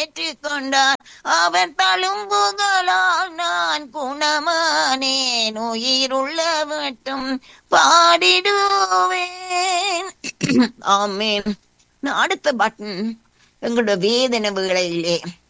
ஏற்றுக்கொண்டார். அவர் தழும்புகளால் நான் குணமானேன். உயிருள்ள மட்டும் பாடிடுவேன். ஆமென். அடுத்த பட்டன் எங்களோட வேதனை வேளையிலே